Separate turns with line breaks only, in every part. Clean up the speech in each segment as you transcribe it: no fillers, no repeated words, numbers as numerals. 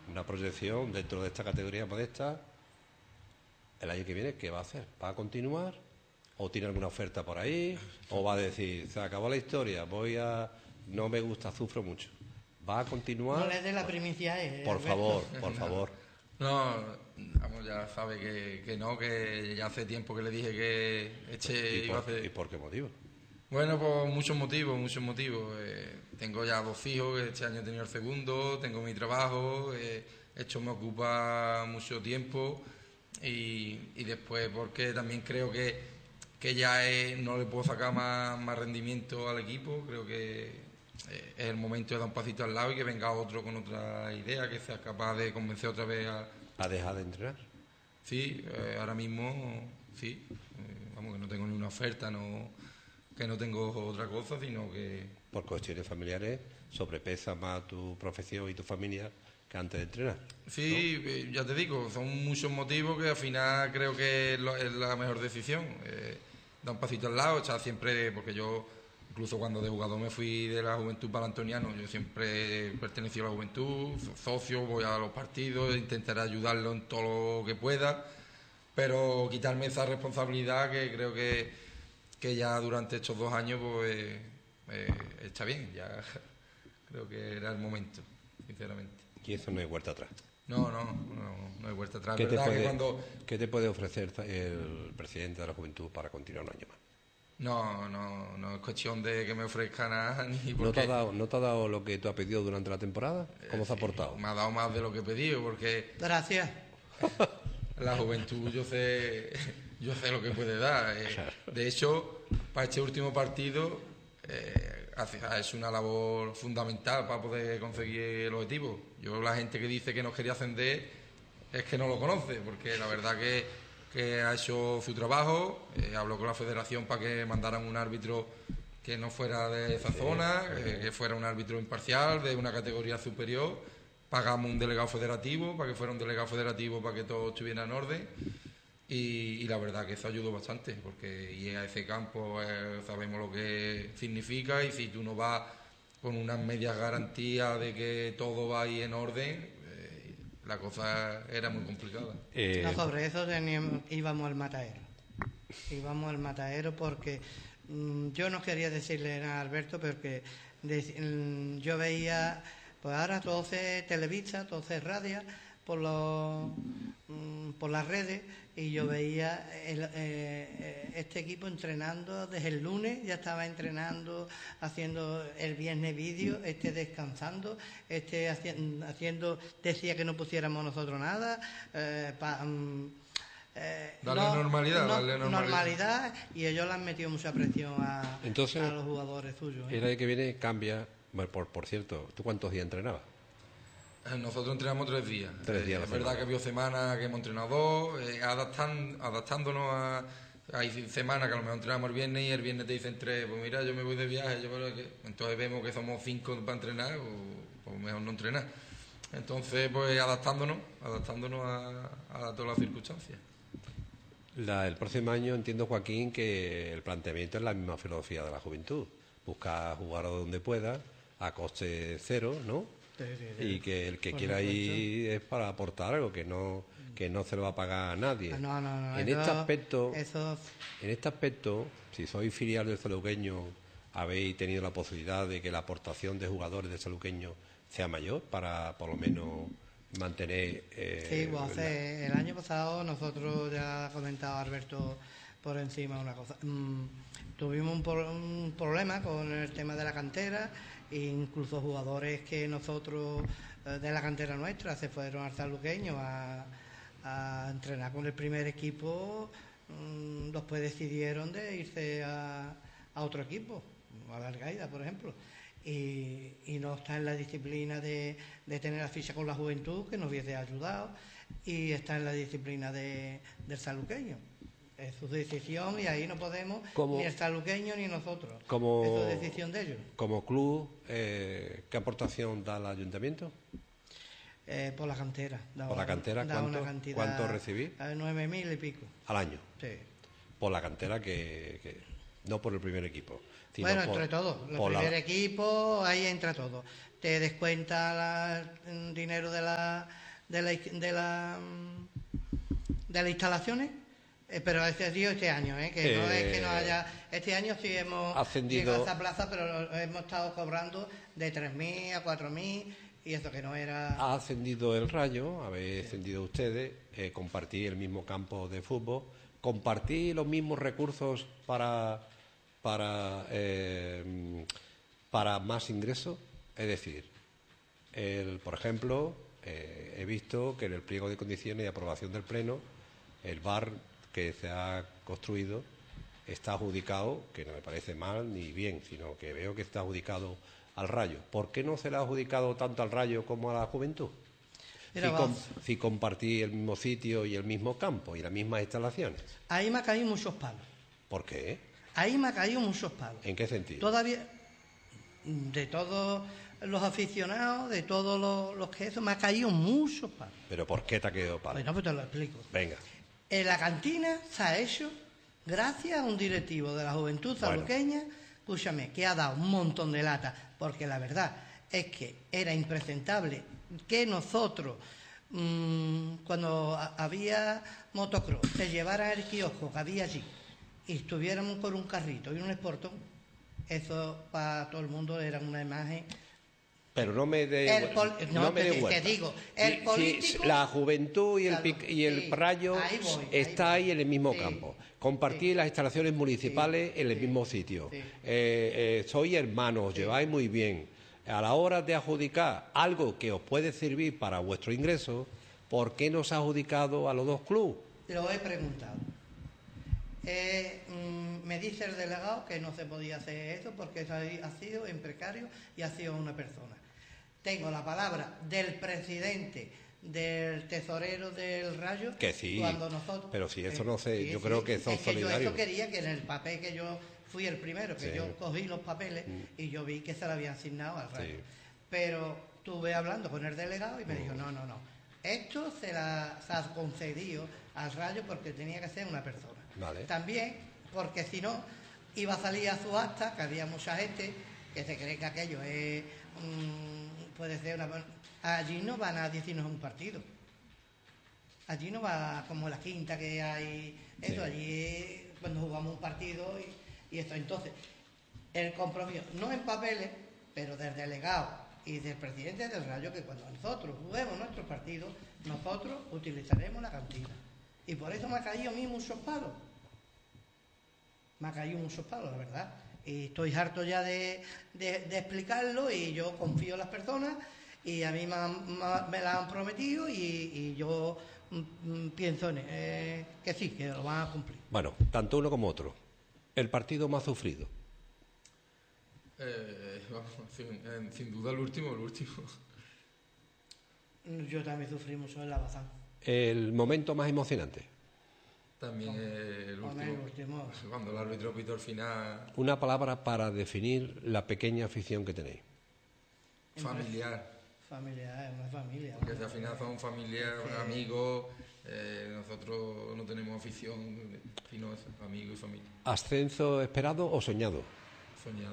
una proyección dentro de esta categoría modesta. El año que viene, ¿qué va a hacer? ¿Va a continuar? ¿O tiene alguna oferta por ahí? ¿O va a decir, se acabó la historia, no me gusta, sufro mucho? ¿Va a continuar?
No le dé la primicia a él,
Por
Alberto.
favor, por favor.
No, vamos, ya sabe que no, que ya hace tiempo que le dije que
¿Y por qué motivo?
Bueno, pues muchos motivos. Tengo ya 2 hijos, este año he tenido el segundo, tengo mi trabajo, esto me ocupa mucho tiempo y después porque también creo que ya no le puedo sacar más rendimiento al equipo, creo que es el momento de dar un pasito al lado y que venga otro con otra idea, que sea capaz de convencer otra vez
¿A dejar de entrenar?
Sí, ahora mismo sí, vamos, que no tengo ni una oferta, que no tengo otra cosa, sino que...
Por cuestiones familiares, sobrepesa más tu profesión y tu familia que antes de entrenar.
Sí, ¿no? Ya te digo, son muchos motivos que al final creo que es la mejor decisión. Da un pasito al lado, echar siempre, porque yo, incluso cuando de jugador me fui de la Juventud para el Antoniano, yo siempre he pertenecido a la Juventud, socio, voy a los partidos, intentaré ayudarlo en todo lo que pueda, pero quitarme esa responsabilidad que creo que ya durante estos 2 años pues está bien, ya creo que era el momento, sinceramente.
Y eso no hay vuelta atrás.
No hay vuelta atrás.
¿Qué te puede ofrecer el presidente de la Juventud para continuar un año más?
No es cuestión de que me ofrezca nada ni
¿No te ha dado lo que tú has pedido durante la temporada? ¿Cómo se ha portado?
Me ha dado más de lo que he pedido porque...
Gracias.
La Juventud yo sé lo que puede dar. De hecho, para este último partido es una labor fundamental para poder conseguir el objetivo. La gente que dice que nos quería ascender es que no lo conoce, porque la verdad que ha hecho su trabajo, habló con la federación para que mandaran un árbitro que no fuera de esa zona, que fuera un árbitro imparcial, de una categoría superior. Pagamos un delegado federativo para que fuera un delegado federativo para que todo estuviera en orden y la verdad que eso ayudó bastante porque ir a ese campo sabemos lo que significa y si tú no vas con unas medias garantías de que todo va ahí en orden, la cosa era muy complicada.
No, sobre eso íbamos al matadero. Íbamos al matadero porque yo no quería decirle nada a Alberto porque yo veía... Pues ahora todo se televisa, todo se radia por las redes y yo veía este equipo entrenando desde el lunes, ya estaba entrenando, haciendo el viernes vídeo, descansando, decía que no pusiéramos nosotros nada, normalidad y ellos le han metido mucha presión a los jugadores suyos.
El año que viene cambia. Bueno, por cierto, ¿tú cuántos días entrenabas?
Nosotros entrenamos 3 días.
3 días.
Es verdad que había semanas que hemos entrenado 2, adaptándonos a... Hay semanas que a lo mejor entrenamos el viernes y el viernes te dicen 3, pues mira, yo me voy de viaje, entonces vemos que somos 5 para entrenar, o mejor no entrenar. Entonces, pues adaptándonos a todas las circunstancias.
El próximo año entiendo, Joaquín, que el planteamiento es la misma filosofía de la Juventud. Buscar jugar donde pueda, a coste cero, ¿no? Sí. Y que el que quiera ir es para aportar algo, que no se lo va a pagar a nadie.
No.
En este aspecto, si sois filial del Saluqueño, habéis tenido la posibilidad de que la aportación de jugadores del Saluqueño sea mayor para, por lo menos, mantener...
sí, el año pasado nosotros, ya ha comentado Alberto por encima una cosa... Tuvimos un problema con el tema de la cantera, e incluso jugadores que nosotros de la cantera nuestra se fueron al Saluqueño a entrenar con el primer equipo, después decidieron de irse a otro equipo, a la Algaida, por ejemplo, y no está en la disciplina de tener la ficha con la Juventud, que nos hubiese ayudado, y está en la disciplina del Saluqueño. Es su decisión y ahí no podemos, ni el saluqueño ni nosotros. Es su decisión de ellos.
Como club, ¿qué aportación da el ayuntamiento?
Por la cantera.
¿Por la cantera? ¿Cuánto recibís?
9.000 y pico.
¿Al año?
Sí.
Por la cantera que no por el primer equipo.
Bueno, entre todos. El primer equipo, ahí entra todo. Te descuenta el dinero de las instalaciones, pero este año, que no es que no haya... Este año sí hemos llegado a esa plaza, pero hemos estado cobrando de 3.000 a 4.000 y eso que no era...
Ha ascendido el Rayo, habéis ascendido ustedes, compartí el mismo campo de fútbol, compartí los mismos recursos para más ingresos, es decir, por ejemplo, he visto que en el pliego de condiciones y aprobación del Pleno, el bar que se ha construido está adjudicado, que no me parece mal ni bien, sino que veo que está adjudicado al Rayo. ¿Por qué no se le ha adjudicado tanto al Rayo como a la Juventud? Si compartí el mismo sitio y el mismo campo y las mismas instalaciones.
Ahí me ha caído muchos palos.
¿Por qué?
Ahí me ha caído muchos palos.
¿En qué sentido?
Todavía, de todos los aficionados, de todos los que eso, me ha caído muchos palos.
¿Pero por qué te ha caído palos?
Bueno, pues te lo explico.
Venga.
En la cantina se ha hecho gracias a un directivo de la Juventud Saluqueña, escúchame, que ha dado un montón de lata, porque la verdad es que era impresentable que nosotros, cuando había motocross, se llevara el kiosco que había allí y estuviéramos con un carrito y un esportón, eso para todo el mundo era una imagen.
Pero no me dé
te digo, el político...
La Juventud y el Rayo está ahí en el mismo campo. Compartí las instalaciones municipales en el mismo sitio. Sois hermanos, lleváis muy bien. A la hora de adjudicar algo que os puede servir para vuestro ingreso, ¿por qué no se ha adjudicado a los dos clubes?
Lo he preguntado. Me dice el delegado que no se podía hacer eso porque eso ha sido en precario y ha sido una persona. Tengo la palabra del presidente, del tesorero del Rayo,
que sí,
cuando nosotros...
pero si eso no sé, yo creo que son solidarios.
Yo quería que en el papel que yo fui el primero, que yo cogí los papeles y yo vi que se lo habían asignado al Rayo. Pero estuve hablando con el delegado y me dijo, no, esto se ha concedido al Rayo porque tenía que ser una persona.
Vale.
También porque si no iba a salir a su acta, que había mucha gente que se cree que aquello es puede ser una... Allí no va nadie si no es un partido. Allí no va como la quinta que hay... Eso, allí cuando jugamos un partido y esto. Entonces, el compromiso, no en papeles, pero del delegado y del presidente del Rayo, que cuando nosotros juguemos nuestros partidos, nosotros utilizaremos la cantina. Y por eso me ha caído a mí muchos palos. La verdad. Y estoy harto ya de explicarlo y yo confío en las personas y a mí me la han prometido y yo pienso que sí, que lo van a cumplir.
Bueno, tanto uno como otro. ¿El partido más sufrido?
Sin duda el último.
Yo también sufrí mucho en la Bazán.
¿El momento más emocionante?
También el último. Cuando el árbitro pitó al final.
Una palabra para definir la pequeña afición que tenéis.
Familiar.
Familiar, es una familia.
Porque al final son familia, amigos. Nosotros no tenemos afición, sino amigos y familia.
¿Ascenso esperado o soñado?
Soñado.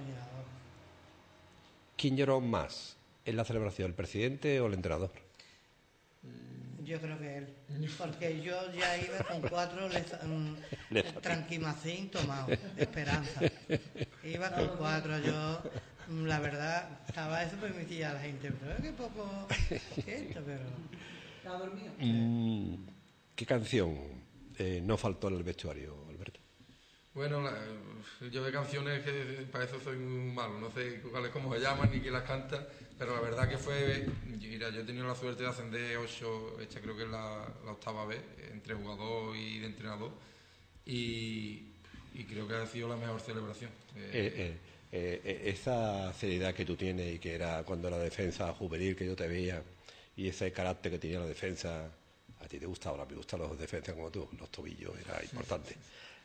¿Quién lloró más en la celebración, el presidente o el entrenador?
Yo creo que él, porque yo ya iba con 4 tranquimacín tomado, de esperanza. Iba con 4, yo, la verdad, estaba eso permitía a la gente, pero qué poco esto, pero... ¿Estaba dormido?
¿Qué canción no faltó en el vestuario, Alberto?
Bueno, yo de canciones que para eso soy muy malo, no sé cuáles cómo se llaman ni quién las canta, pero la verdad que fue, mira, yo he tenido la suerte de ascender 8, esta creo que es la 8ª vez, entre jugador y de entrenador, y creo que ha sido la mejor celebración.
Esa seriedad que tú tienes y que era cuando la defensa juvenil que yo te veía, y ese carácter que tenía la defensa, a ti te gustaba, me gustan los defensas como tú, los tobillos era importante.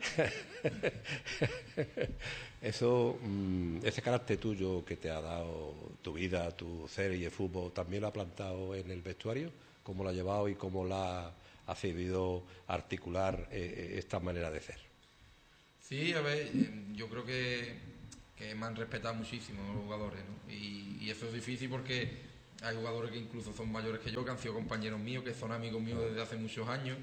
Eso, ese carácter tuyo que te ha dado tu vida, tu ser y el fútbol, ¿también lo ha plantado en el vestuario? ¿Cómo lo ha llevado y cómo la ha servido articular esta manera de ser?
Sí, a ver, yo creo que me han respetado muchísimo los jugadores, ¿no? Y eso es difícil porque hay jugadores que incluso son mayores que yo, que han sido compañeros míos, que son amigos míos desde hace muchos años,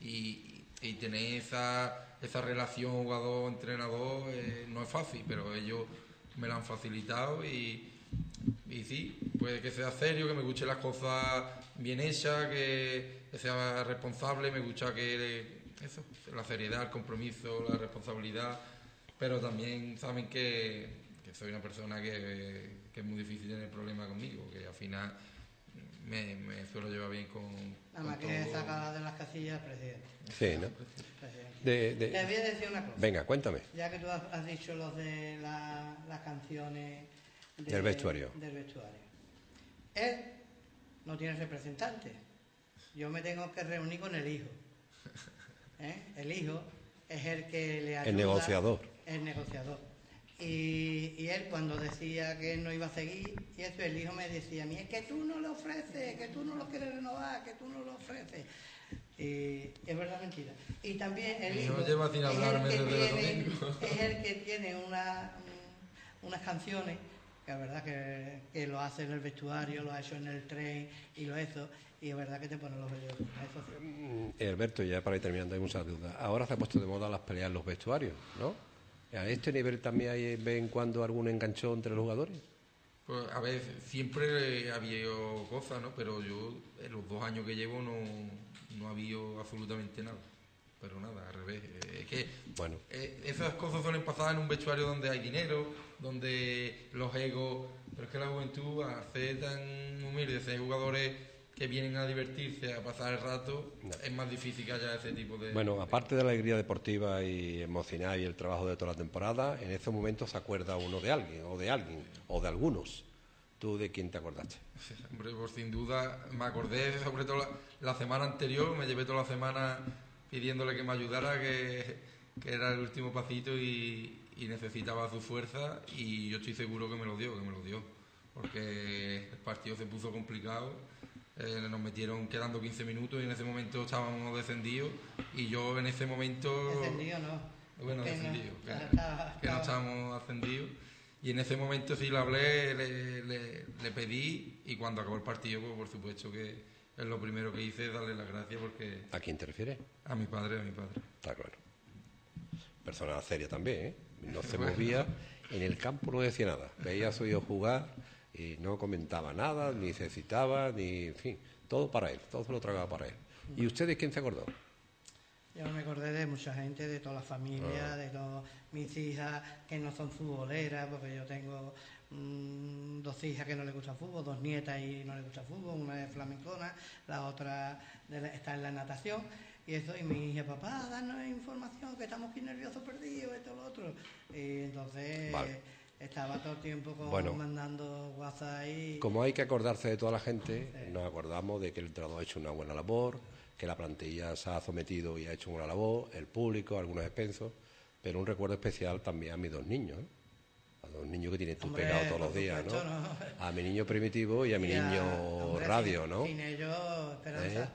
y tener esa relación jugador-entrenador no es fácil, pero ellos me la han facilitado y sí, puede que sea serio, que me guste las cosas bien hechas, que sea responsable, me gusta que eso, la seriedad, el compromiso, la responsabilidad, pero también saben que soy una persona que es muy difícil tener problemas conmigo, que al final me suelo llevar bien con
nada más que sacar de las casillas al presidente.
Sí, ¿no?
Te voy a decir una cosa.
Venga, cuéntame.
Ya que tú has dicho los de las canciones
del vestuario.
Él no tiene representante. Yo me tengo que reunir con el hijo. El hijo es el que le ayuda.
El negociador.
El negociador. Y él cuando decía que él no iba a seguir, y eso el hijo me decía a mí, es que tú no lo ofreces, que tú no lo quieres renovar, que tú no lo ofreces. Y es verdad, mentira. Y también el hijo
no lleva sin hablarme desde el domingo.
Es el que tiene unas canciones, que es verdad que lo hace en el vestuario, lo ha hecho en el tren y lo hizo, y es verdad que te pone los vellos.
Alberto, ya para ir terminando, hay muchas dudas. Ahora se ha puesto de moda las peleas en los vestuarios, ¿no? ¿A este nivel también hay de vez en cuando algún enganchón entre los jugadores?
Pues a ver, siempre ha habido cosas, ¿no? Pero yo en los 2 años que llevo no ha habido absolutamente nada. Pero nada, al revés. Es que
bueno,
esas cosas suelen pasar en un vestuario donde hay dinero, donde los egos... Pero es que la juventud, al ser tan humilde, ser jugadores que vienen a divertirse, a pasar el rato, no. Es más difícil que haya ese tipo de...
Bueno, aparte de la alegría deportiva y emocional y el trabajo de toda la temporada, en esos momentos se acuerda uno de alguien, o de algunos. ¿Tú de quién te acordaste?
Hombre, pues sin duda me acordé, sobre todo la semana anterior, me llevé toda la semana pidiéndole que me ayudara, que era el último pasito y necesitaba su fuerza, y yo estoy seguro que me lo dio, porque el partido se puso complicado. Nos metieron quedando 15 minutos y en ese momento estábamos descendidos, y yo en ese momento...
¿Descendido no?
Bueno, descendidos, que no estábamos ascendidos, y en ese momento sí le hablé, le pedí, y cuando acabó el partido, pues por supuesto que es lo primero que hice, darle las gracias, porque...
¿A quién te refieres?
A mi padre.
Está claro. Persona seria también, ¿eh? No se movía, en el campo no decía nada, veía a su hijo jugar y no comentaba nada, ni se citaba, ni, en fin, todo para él, todo se lo tragaba para él. ¿Y usted de quién se acordó?
Yo me acordé de mucha gente, de toda la familia, de mis hijas que no son futboleras, porque yo tengo 2 hijas que no les gusta fútbol, 2 nietas y no les gusta fútbol, una es flamencona, la otra está en la natación, y eso, y mi hija, papá, danos información, que estamos aquí nerviosos, perdidos, esto, lo otro. Y entonces... Vale. Estaba todo el tiempo mandando WhatsApp y...
Como hay que acordarse de toda la gente, sí. Nos acordamos de que el entrenador ha hecho una buena labor, que la plantilla se ha sometido y ha hecho una labor, el público, algunos expensos, pero un recuerdo especial también a mis 2 niños, ¿eh? A 2 niños que tienes tú pegado todos los días, ¿no? A mi niño Primitivo y a mi niño Radio, ¿no?
Sin ellos, Esperanza.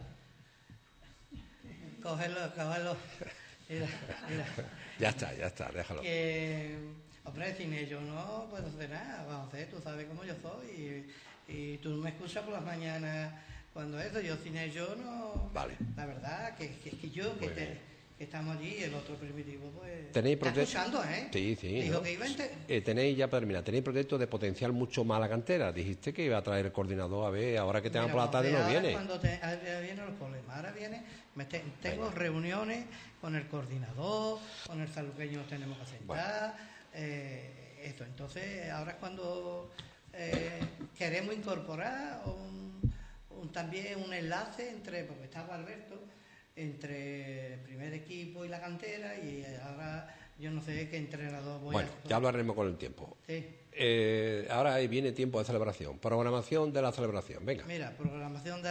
Cógelo. Mira.
Ya está, déjalo.
Hombre, sin ellos no puedo hacer nada, José, tú sabes cómo yo soy, y tú me escuchas por las mañanas cuando yo sin ellos no...
Vale.
La verdad, que que estamos allí, el otro Primitivo, pues...
¿Tenéis
está escuchando, ¿eh?
Sí.
Dijo, ¿no? Que iba
tenéis, ya para terminar, tenéis proyecto de potenciar mucho más la cantera. Dijiste que iba a traer el coordinador, a ver, ahora que tengan por la tarde no viene.
Cuando vienen los problemas, ahora viene... Tengo reuniones con el coordinador, con el saluqueño, nos tenemos que sentar... Esto, entonces ahora es cuando queremos incorporar también un enlace porque estaba Alberto, entre el primer equipo y la cantera, y ahora yo no sé qué entrenador voy a...
Bueno, ya hablaremos con el tiempo.
Sí.
Ahora ahí viene tiempo de celebración, programación de la celebración, venga.
Mira, programación de